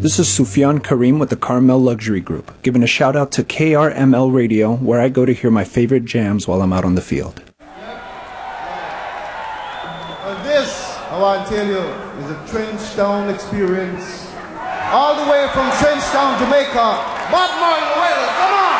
This is Sufyan Karim with the Carmel Luxury Group, giving a shout out to KRML Radio, where I go to hear my favorite jams while I'm out on the field. This, I want to tell you, is a Trenchtown experience. All the way from Trenchtown, Jamaica. Bob Marley, come on!